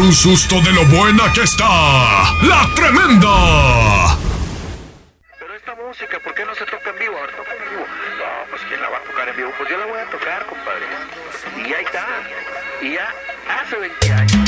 un susto de lo buena que está. ¡La Tremenda! Pero esta música, ¿por qué no se toca en vivo? A ver, toca en vivo. No, pues ¿quién la va a tocar en vivo? Pues yo la voy a tocar, compadre. Y ahí está. Y ya hace 20 años.